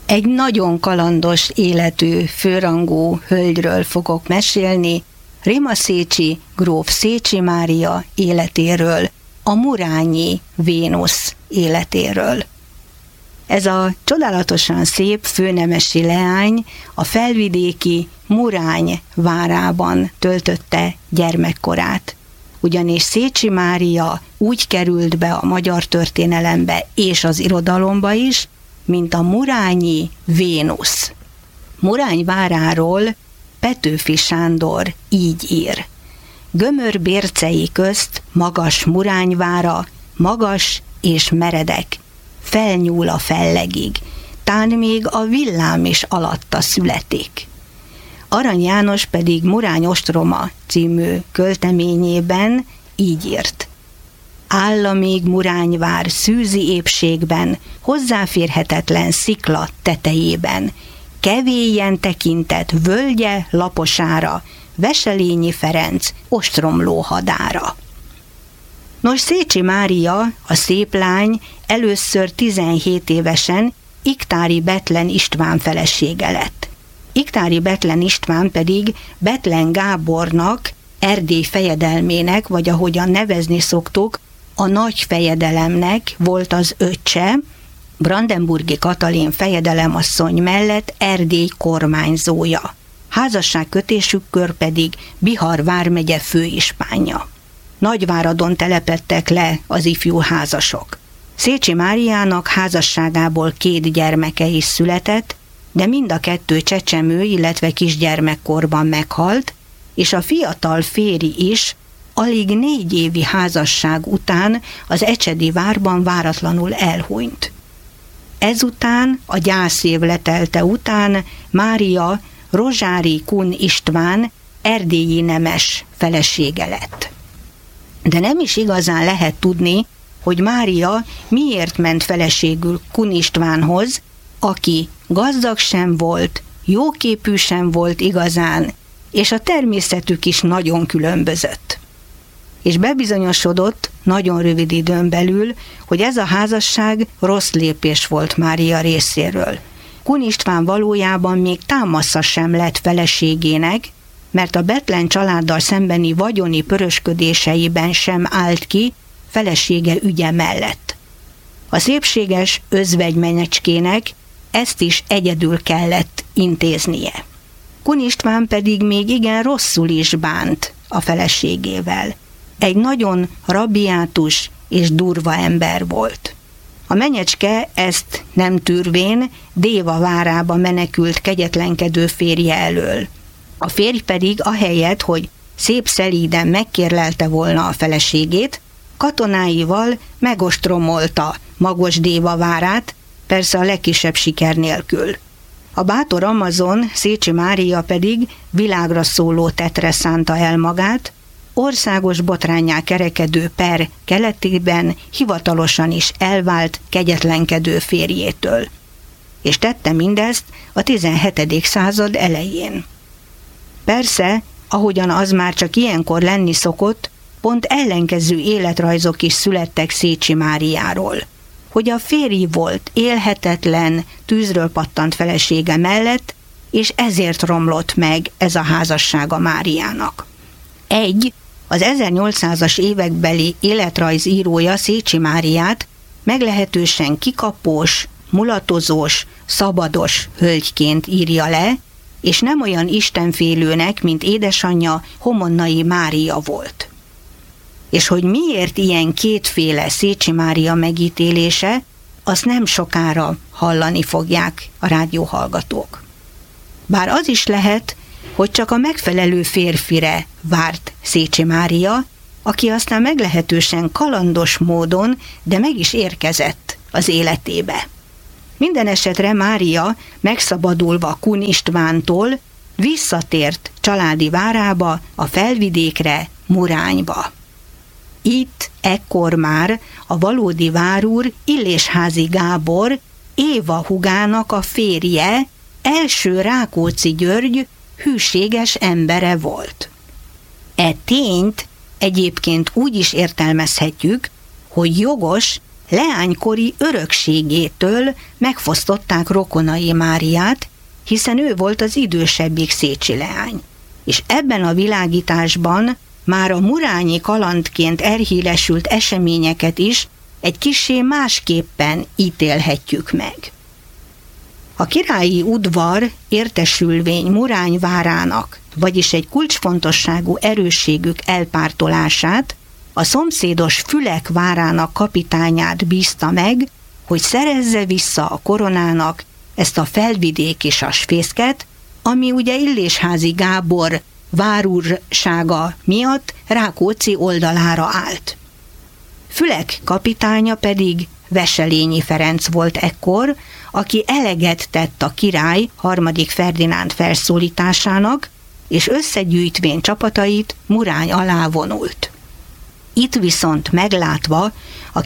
Egy nagyon kalandos életű, főrangú hölgyről fogok mesélni, Rimaszécsi gróf Szécsi Mária életéről, a murányi Vénusz életéről. Ez a csodálatosan szép főnemesi leány a felvidéki Murány várában töltötte gyermekkorát. Ugyanis Szécsi Mária úgy került be a magyar történelembe és az irodalomba is, mint a murányi Vénusz. Murány váráról Petőfi Sándor így ír: gömör bércei közt magas Murányvára, magas és meredek, felnyúl a fellegig, tán még a villám is alatta születik. Arany János pedig Murány ostroma című költeményében így írt: áll még Murányvár szűzi épségben, hozzáférhetetlen szikla tetejében, kevélyen tekintett völgye laposára, Veselényi Ferenc ostromló hadára. Nos, Szécsi Mária, a szép lány, először 17 évesen Iktári Bethlen István felesége lett. Iktári Bethlen István pedig Bethlen Gábornak, Erdély fejedelmének, vagy ahogyan nevezni szoktuk, a nagy fejedelemnek volt az öccse, Brandenburgi Katalin fejedelemasszony mellett Erdély kormányzója. Házasságkötésükkor pedig Bihar vármegye főispánja. Nagyváradon telepedtek le az ifjú házasok. Szécsi Máriának házasságából 2 gyermeke is született, de mind a 2 csecsemő, illetve kisgyermekkorban meghalt, és a fiatal férj is alig 4 évi házasság után az ecsedi várban váratlanul elhunyt. Ezután, a gyászév letelte után Mária Rozsári Kun István erdélyi nemes felesége lett. De nem is igazán lehet tudni, hogy Mária miért ment feleségül Kun Istvánhoz, aki gazdag sem volt, jóképű sem volt igazán, és a természetük is nagyon különbözött. És bebizonyosodott nagyon rövid időn belül, hogy ez a házasság rossz lépés volt Mária részéről. Kun István valójában még támasza sem lett feleségének, mert a Bethlen családdal szembeni vagyoni pörösködéseiben sem állt ki felesége ügye mellett. A szépséges özvegymenecskének ezt is egyedül kellett intéznie. Kun István pedig még igen rosszul is bánt a feleségével. Egy nagyon rabiátus és durva ember volt. A menyecske ezt nem tűrvén Déva várába menekült kegyetlenkedő férje elől. A férj pedig ahelyett, hogy szép szelíden megkérlelte volna a feleségét, katonáival megostromolta Magos Déva várát, persze a legkisebb siker nélkül. A bátor amazon, Szécsi Mária pedig világra szóló tettre szánta el magát, országos botránnyá kerekedő per keletében hivatalosan is elvált kegyetlenkedő férjétől. És tette mindezt a 17. század elején. Persze, ahogyan az már csak ilyenkor lenni szokott, pont ellenkező életrajzok is születtek Szécsi Máriáról. Hogy a férj volt élhetetlen, tűzről pattant felesége mellett, és ezért romlott meg ez a házassága Máriának. Az 1800-as évekbeli életrajzírója Szécsi Máriát meglehetősen kikapós, mulatozós, szabados hölgyként írja le, és nem olyan istenfélőnek, mint édesanyja Homonnai Mária volt. És hogy miért ilyen kétféle Szécsi Mária megítélése, azt nem sokára hallani fogják a rádióhallgatók. Bár az is lehet, hogy csak a megfelelő férfire várt Szécsi Mária, aki aztán meglehetősen kalandos módon, de meg is érkezett az életébe. Minden esetre Mária, megszabadulva Kun Istvántól, visszatért családi várába, a felvidékre, Murányba. Itt ekkor már a valódi várúr Illésházy Gábor, Éva húgának a férje, első Rákóczi György hűséges embere volt. E tényt egyébként úgy is értelmezhetjük, hogy jogos leánykori örökségétől megfosztották rokonai Máriát, hiszen ő volt az idősebbik Széchy leány. És ebben a világításban már a murányi kalandként elhíresült eseményeket is egy kissé másképpen ítélhetjük meg. A királyi udvar értesülvény Murány várának, vagyis egy kulcsfontosságú erősségük elpártolását a szomszédos Fülek várának kapitányát bízta meg, hogy szerezze vissza a koronának ezt a felvidéki sasfészket, ami ugye Illésházy Gábor várúrsága miatt Rákóczi oldalára állt. Fülek kapitánya pedig Wesselényi Ferenc volt ekkor, aki eleget tett a király harmadik Ferdinánd felszólításának, és összegyűjtvén csapatait Murány alá vonult. Itt viszont meglátva a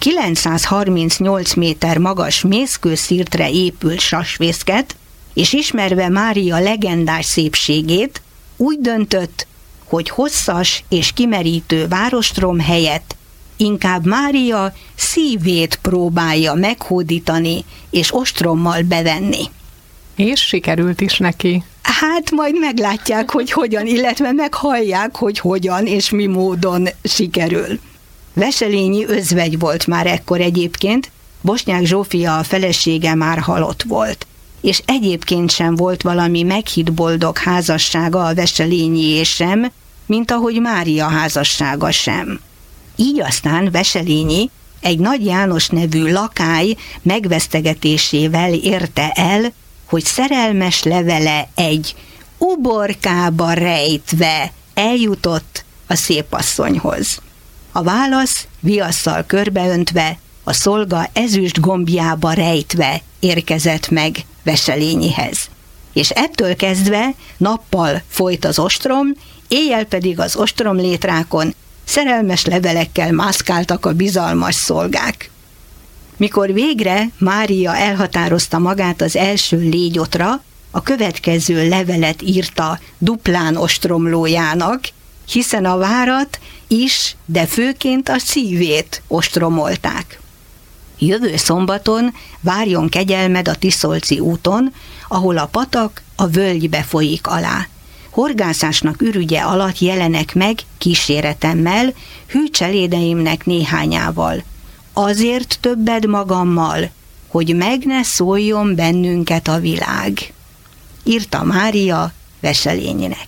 938 méter magas mészkőszirtre épült sasfészket, és ismerve Mária legendás szépségét, úgy döntött, hogy hosszas és kimerítő várostrom helyett inkább Mária szívét próbálja meghódítani és ostrommal bevenni. És sikerült is neki. Hát majd meglátják, hogy hogyan, illetve meghallják, hogy hogyan és mi módon sikerül. Wesselényi özvegy volt már ekkor egyébként, Bosnyák Zsófia a felesége már halott volt, és egyébként sem volt valami meghitt boldog házassága a Wesselényié sem, mint ahogy Mária házassága sem. Így aztán Wesselényi egy Nagy János nevű lakály megvesztegetésével érte el, hogy szerelmes levele egy uborkába rejtve eljutott a szépasszonyhoz. A válasz viasszal körbeöntve, a szolga ezüst gombjába rejtve érkezett meg Wesselényihez. És ettől kezdve nappal folyt az ostrom, éjjel pedig az ostromlétrákon szerelmes levelekkel mászkáltak a bizalmas szolgák. Mikor végre Mária elhatározta magát az első légyotra, a következő levelet írta duplán ostromlójának, hiszen a várat is, de főként a szívét ostromolták. Jövő szombaton várjon kegyelmed a Tiszolci úton, ahol a patak a völgybe folyik alá. Horgászásnak ürügye alatt jelenek meg kíséretemmel, hű cselédeimnek néhányával. Azért többed magammal, hogy meg ne szóljon bennünket a világ, írta Mária Wesselényinek.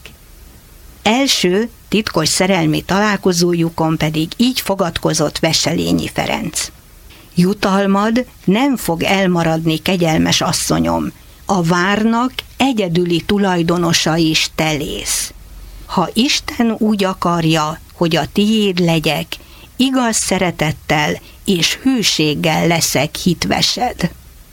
Első titkos szerelmi találkozójukon pedig így fogadkozott Wesselényi Ferenc. Jutalmad nem fog elmaradni, kegyelmes asszonyom, a várnak egyedüli tulajdonosa is te lész. Ha Isten úgy akarja, hogy a tiéd legyek, igaz szeretettel és hűséggel leszek hitvesed.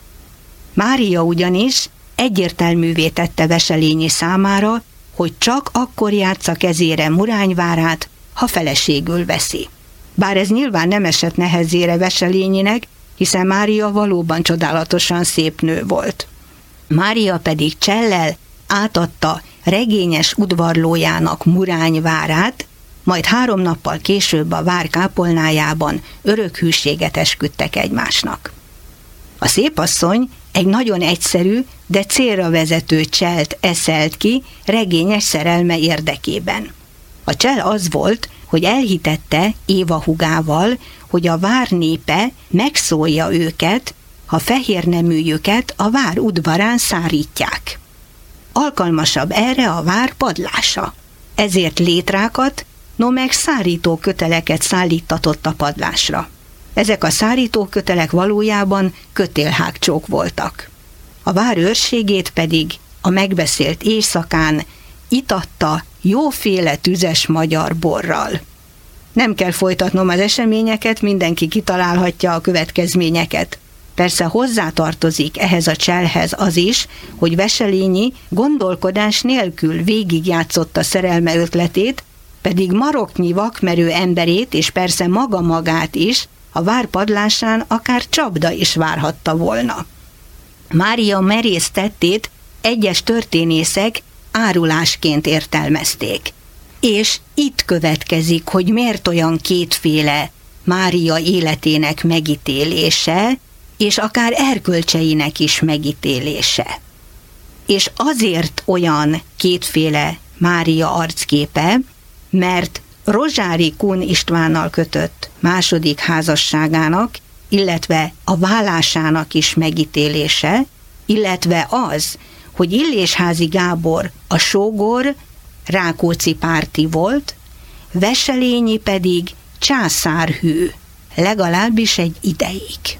Mária ugyanis egyértelművé tette Wesselényi számára, hogy csak akkor játsza kezére Murányvárát, ha feleségül veszi. Bár ez nyilván nem esett nehezére Wesselényinek, hiszen Mária valóban csodálatosan szép nő volt. Mária pedig csellel átadta regényes udvarlójának Murányvárát, majd 3 nappal később a vár kápolnájában örök hűséget esküdtek egymásnak. A szépasszony egy nagyon egyszerű, de célra vezető cselt eszelt ki regényes szerelme érdekében. A csel az volt, hogy elhitette Éva hugával, hogy a vár népe megszólja őket, ha fehérneműjüket a vár udvarán szárítják. Alkalmasabb erre a vár padlása. Ezért létrákat, no meg szárító köteleket szállítatott a padlásra. Ezek a szárító kötelek valójában kötélhágcsók voltak. A vár őrségét pedig a megbeszélt éjszakán itatta jóféle tüzes magyar borral. Nem kell folytatnom az eseményeket, mindenki kitalálhatja a következményeket. Persze hozzátartozik ehhez a cselhez az is, hogy Wesselényi gondolkodás nélkül végigjátszotta szerelme ötletét, pedig maroknyi vakmerő emberét és persze maga magát is a vár padlásán akár csapda is várhatta volna. Mária merész tettét egyes történészek árulásként értelmezték. És itt következik, hogy miért olyan kétféle Mária életének megítélése, és akár erkölcseinek is megítélése. És azért olyan kétféle Mária arcképe, mert Rozsáry Kun Istvánnal kötött második házasságának, illetve a válásának is megítélése, illetve az, hogy Illésházy Gábor a sógor Rákóczi párti volt, Wesselényi pedig császárhű, legalábbis egy ideig.